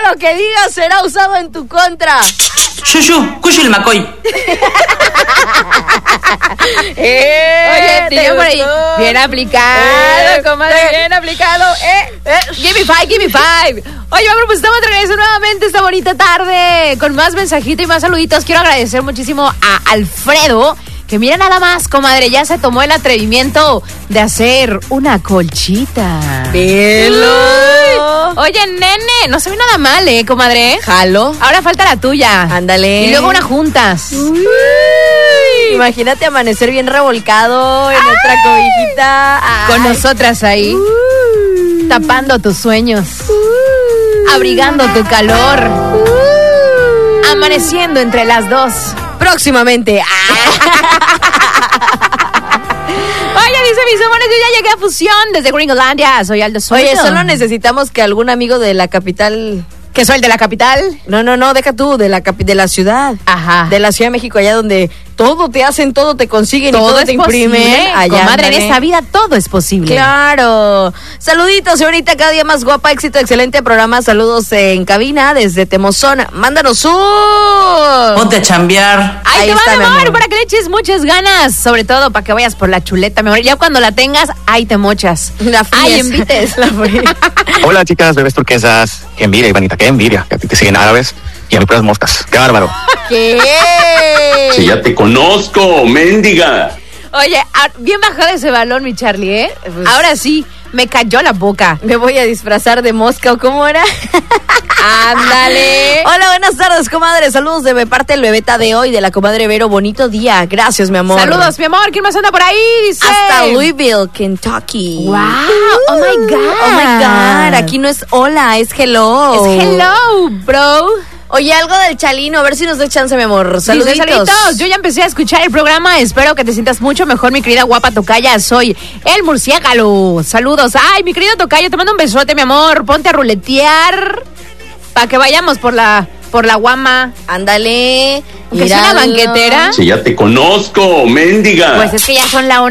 lo que digas será usado en tu contra. Cuyo el Macoy. Oye, tío, por ahí. Bien aplicado, comadre, bien aplicado. Give me five. Oye, amor, pues estamos de regreso nuevamente esta bonita tarde con más mensajitos y más saluditos. Quiero agradecer muchísimo a Alfredo, que mira nada más, comadre, ya se tomó el atrevimiento de hacer una colchita. ¡Velo! Oye, nene, no se ve nada mal, comadre. Jalo. Ahora falta la tuya. Ándale. Y luego una juntas. Imagínate amanecer bien revolcado en nuestra cobijita. Con nosotras ahí. Tapando tus sueños. Abrigando tu calor. Amaneciendo entre las dos. Próximamente. Oye, dice mis amores, yo ya llegué a Fusión desde Gringolandia. Soy Aldo Sueño. Oye, solo necesitamos que algún amigo de la capital... ¿Que soy el de la capital? No, deja tú, de la ciudad. Ajá. De la Ciudad de México, allá donde todo te hacen, todo te consiguen y todo te imprimen. Allá, comadre, en esta vida todo es posible. Claro. Saluditos, señorita, cada día más guapa, éxito, excelente programa. Saludos en cabina desde Temozón. Mándanos Ponte a chambear. Ahí te va, mi amor, para que le eches muchas ganas. Sobre todo para que vayas por la chuleta, mi amor. Ya cuando la tengas, ahí te mochas. La fríes. Ahí invites. La fríes. Hola, chicas, bebés turquesas. Qué envidia, Ivanita, qué envidia. Que a ti te siguen árabes y a mí puras moscas. Qué bárbaro. ¿Qué? Si ya te conozco, mendiga. Oye, bien bajado ese balón, mi Charlie, ¿eh? Pues, ahora sí, me cayó la boca. Me voy a disfrazar de mosca, ¿o cómo era? Ándale. Hola, buenas tardes, comadre. Saludos de mi parte, el bebeta de hoy, de la comadre Vero. Bonito día. Gracias, mi amor. Saludos, mi amor. ¿Quién más anda por ahí? Dice. Hasta Louisville, Kentucky. Wow. Oh my God. Oh my God. Aquí no es hola, es hello. Es hello, bro. Oye, algo del Chalino, a ver si nos da chance, mi amor. Saluditos. Saluditos. Yo ya empecé a escuchar el programa. Espero que te sientas mucho mejor, mi querida guapa tocaya. Soy el murciélago. Saludos. Ay, mi querido tocayo, te mando un besote, mi amor. Ponte a ruletear para que vayamos por la guama. Ándale. ¿Que es una banquetera? Si ya te conozco, mendiga. Pues es que ya son la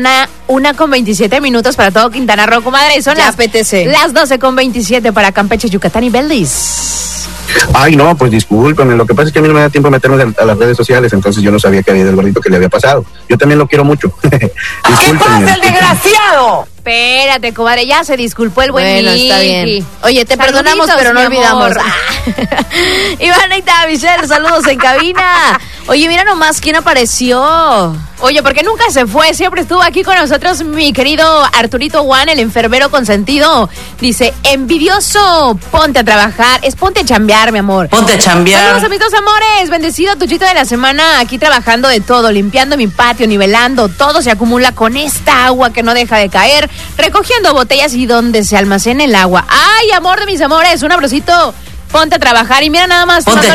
1:27 para todo Quintana Roo, comadre. Son ya las apetece. Las 12:27 para Campeche, Yucatán y Belice. Ay, no, pues discúlpame. Lo que pasa es que a mí no me da tiempo meterme a las redes sociales, entonces yo no sabía que había del gordito que le había pasado. Yo también lo quiero mucho. ¿Qué pasa, el desgraciado? Espérate, comadre, ya se disculpó el buen Bueno, Miki. está bien. Oye, te Saluditos, perdonamos, pero no mi olvidamos. amor. Ivanita, Michelle, saludos en cabina. Oye, mira nomás quién apareció. Oye, porque nunca se fue, siempre estuvo aquí con nosotros mi querido Arturito Juan, el enfermero consentido. Dice, envidioso, ponte a trabajar, ponte a chambear, mi amor. Ponte a chambear. Saludos, amigos amores, bendecido tu chito de la semana, aquí trabajando de todo, limpiando mi patio, nivelando, todo se acumula con esta agua que no deja de caer, recogiendo botellas y donde se almacena el agua. Ay, amor de mis amores, un abracito. Ponte a trabajar y mira nada más. Ponte a